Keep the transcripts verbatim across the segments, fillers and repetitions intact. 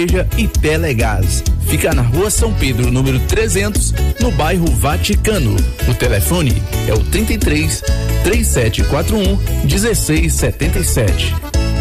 e Telegás. Fica na Rua São Pedro, número trezentos, no bairro Vaticano. O telefone é o trinta e três, três sete quatro um, um seis sete sete.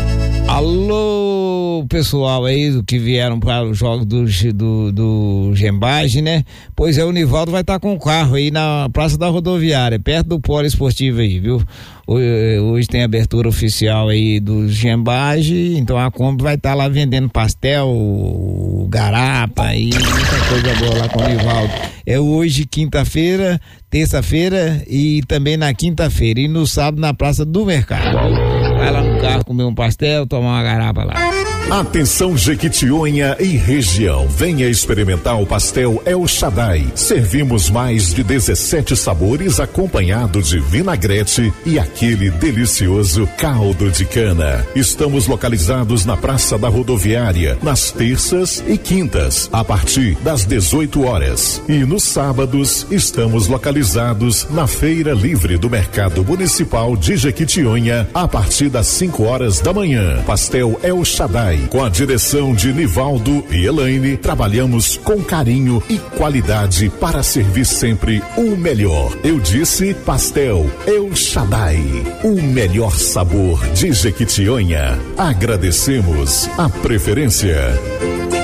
Alô, pessoal aí do que vieram para o jogo do, do, do Gembage, né? Pois é, o Nivaldo vai estar tá com o carro aí na Praça da Rodoviária, perto do Polo Esportivo aí, viu? Hoje tem abertura oficial aí do Gembage, então a Kombi vai estar tá lá vendendo pastel, garapa e muita coisa boa lá com o Nivaldo. É hoje, quinta-feira, terça-feira e também na quinta-feira. E no sábado na Praça do Mercado. Vai lá no carro comer um pastel, tomar uma garapa lá. Atenção Jequitinhonha e região, venha experimentar o pastel El Shaddai. Servimos mais de dezessete sabores acompanhado de vinagrete e aquele delicioso caldo de cana. Estamos localizados na Praça da Rodoviária, nas terças e quintas, a partir das dezoito horas. E nos sábados estamos localizados na Feira Livre do Mercado Municipal de Jequitinhonha, a partir das cinco horas da manhã. Pastel El Shaddai, com a direção de Nivaldo e Elaine, trabalhamos com carinho e qualidade para servir sempre o melhor. Eu disse Pastel El Shaddai, o melhor sabor de Jequitinhonha. Agradecemos a preferência.